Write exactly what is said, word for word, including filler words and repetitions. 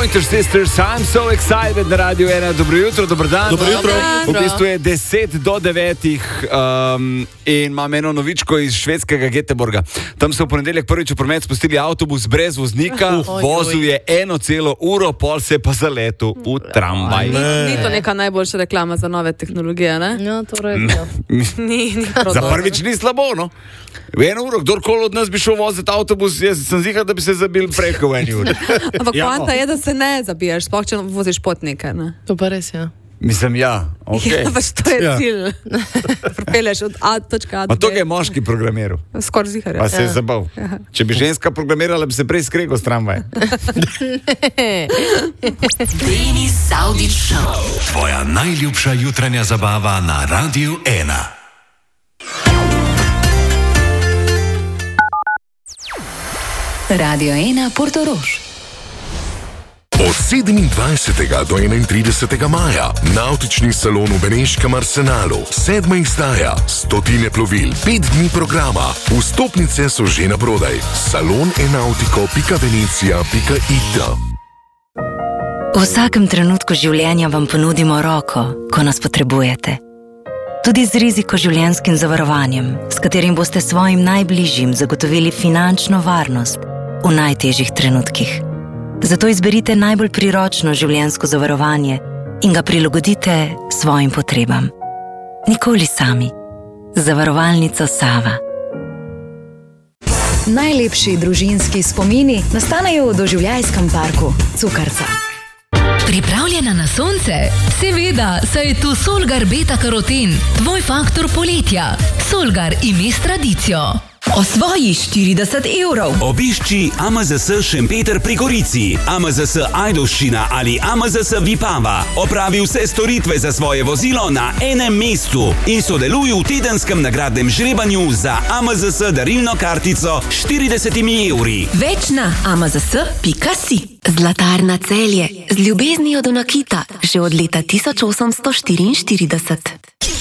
Pointer Sisters, I'm so excited na Radio ena. Dobro jutro, dobro dan. Dobro jutro. V bistvu je deset do devetih um, in imam eno novičko iz švedskega Göteborga. Tam so v ponedeljek prvič v promet spustili avtobus brez voznika, uh, vozil je eno celo uro, pol se pa zaletel v tramvaj. Ni, ni to neka najboljša reklama za nove tehnologije, ne? No, to rekel. Ni, ni Za prvič ni slabo, no? V eno uro, kdorkoli od nas bi šel voziti avtobus, jaz sem zihal, da bi se zabil prej v eni uri. Ampak poanta je, da se ne zabiješ, sploh če voziš potnike, ne? To pa res, ja. Mislim, ja, okej. Ja, pač to je Ja. cilj. Pripeleš od A točka A do Ma to B. ga je moški programiral. Skoraj zihar, Pa ja. se je zabav. Če bi ženska programirala, bi se prej skregal s tramvaja. Denis Saudić Show. Tvoja najljubša jutranja zabava na Radiu ena. Radio ena Portorož. Od sedemindvajsetega do enaintridesetega maja navtični salon v Beneškem Arsenalu, sedma izdaja, stotine plovil, pet dni programa, vstopnice so že na prodaj. salon enautiko pika venecija pika it. V vsakem trenutku življenja vam ponudimo roko, ko nas potrebujete. Tudi z rizikoživljenjskim zavarovanjem, s katerim boste svojim najbližjim zagotovili finančno varnost v najtežjih trenutkih. Zato izberite najbolj priročno življenjsko zavarovanje in ga prilagodite svojim potrebam. Nikoli sami. Zavarovalnica Sava. Najlepši družinski spomini nastanejo v doživljajskem parku Cukrca. Pripravljena na sonce? Seveda, saj je tu Solgar Beta Karoten, tvoj faktor poletja. Solgar ime s tradicijo. Osvoji štirideset evrov. Obišči A M Z S Šempeter pri Gorici, A M Z S Ajdovščina ali A M Z S Vipava. Opravi vse storitve za svoje vozilo na enem mestu in sodeluj v tedenskem nagradnem žrebanju za A M Z S darilno kartico s štiridesetimi evri. Več na a m z s pika si. Zlatarna Celje z ljubeznijo do nakita že od leta tisoč osemsto štiriinštirideset.